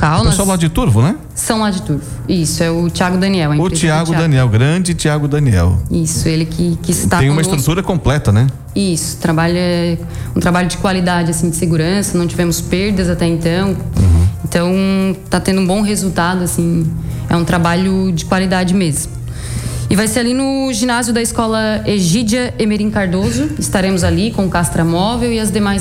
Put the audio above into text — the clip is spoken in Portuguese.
local. O pessoal lá de Turvo, né? São lá de Turvo. Isso, é o Thiago Daniel. O Thiago Daniel, grande Thiago Daniel. Isso, ele que está tem uma conosco. estrutura completa, né? Isso, um trabalho de qualidade, assim, de segurança, não tivemos perdas até então. Então, tá tendo um bom resultado, assim, é um trabalho de qualidade mesmo. E vai ser ali no ginásio da escola Egídia Emerim Cardoso, estaremos ali com o Castra Móvel e as demais